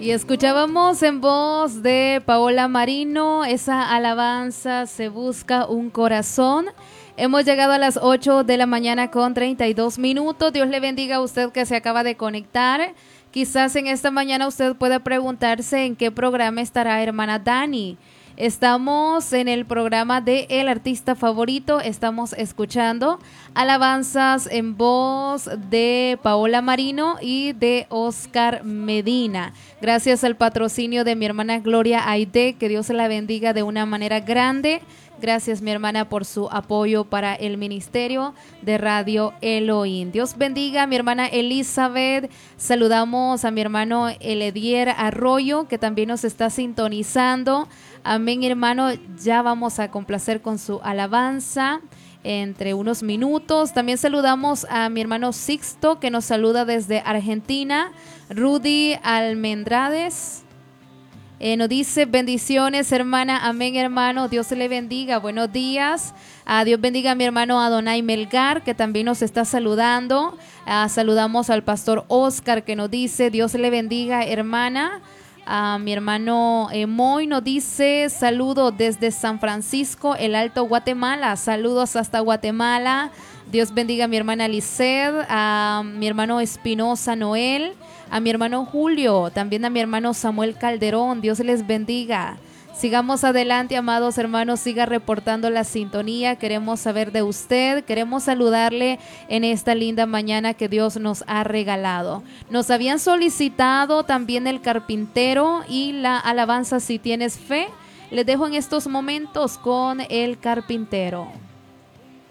Y escuchábamos en voz de Paola Marino esa alabanza, Se busca un corazón. Hemos llegado a las 8 de la mañana con 32 minutos. Dios le bendiga a usted que se acaba de conectar. Quizás en esta mañana usted pueda preguntarse en qué programa estará hermana Dani. Estamos en el programa de El Artista Favorito, estamos escuchando alabanzas en voz de Paola Marino y de Oscar Medina. Gracias al patrocinio de mi hermana Gloria Aide, que Dios la bendiga de una manera grande. Gracias, mi hermana, por su apoyo para el ministerio de Radio Elohim. Dios bendiga a mi hermana Elizabeth. Saludamos a mi hermano Eledier Arroyo, que también nos está sintonizando. Amén, hermano. Ya vamos a complacer con su alabanza entre unos minutos. También saludamos a mi hermano Sixto, que nos saluda desde Argentina. Rudy Almendrades. Nos dice bendiciones, hermana. Amén, hermano. Dios le bendiga. Buenos días. Dios bendiga a mi hermano Adonai Melgar, que también nos está saludando. Saludamos al pastor Oscar, que nos dice Dios le bendiga, hermana. Mi hermano Moy nos dice saludos desde San Francisco, el Alto, Guatemala. Saludos hasta Guatemala. Dios bendiga a mi hermana Lisset, a mi hermano Espinosa Noel, a mi hermano Julio, también a mi hermano Samuel Calderón. Dios les bendiga. Sigamos adelante, amados hermanos, siga reportando la sintonía. Queremos saber de usted, queremos saludarle en esta linda mañana que Dios nos ha regalado. Nos habían solicitado también el carpintero y la alabanza Si Tienes Fe. Les dejo en estos momentos con el carpintero.